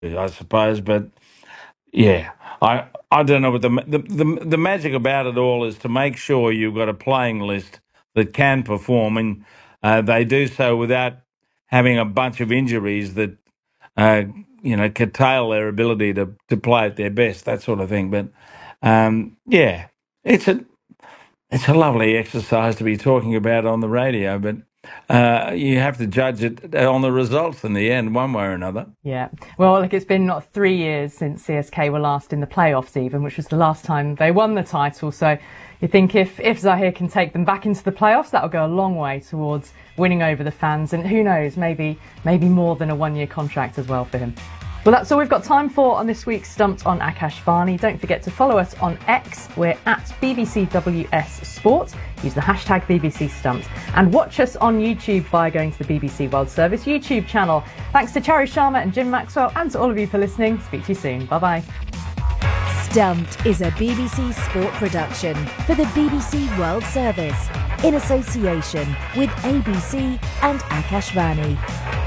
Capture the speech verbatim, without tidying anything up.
I suppose. But yeah, I I don't know what the the the, the magic about it all is to make sure you've got a playing list that can perform, and uh, they do so without having a bunch of injuries that uh, you know curtail their ability to to play at their best, that sort of thing. But um, yeah, it's a it's a lovely exercise to be talking about on the radio, but uh, you have to judge it on the results in the end, one way or another. Yeah. Well, like it's been not three years since C S K were last in the playoffs even, which was the last time they won the title. So you think if, if Zahir can take them back into the playoffs, that'll go a long way towards winning over the fans. And who knows, maybe maybe more than a one-year contract as well for him. Well, that's all we've got time for on this week's Stumped on Akash Varney. Don't forget to follow us on X. We're at B B C W S Sport. Use the hashtag B B C Stumped. And watch us on YouTube by going to the B B C World Service YouTube channel. Thanks to Charu Sharma and Jim Maxwell, and to all of you for listening. Speak to you soon. Bye-bye. Stumped is a B B C Sport production for the B B C World Service in association with A B C and Akash Varney.